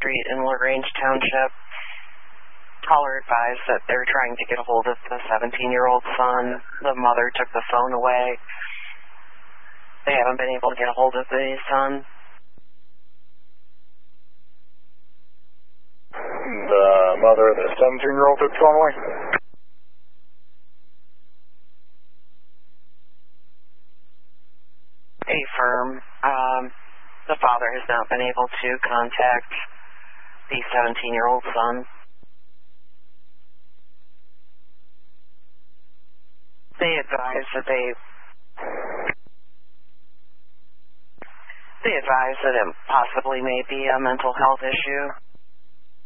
Street in LaGrange Township. Caller advised that they're trying to get a hold of the 17-year-old son. The mother took the phone away. They haven't been able to get a hold of the son. The mother of the 17-year-old took the phone away? Affirm. The father has not been able to contact the 17-year-old son. They advise that it possibly may be a mental health issue.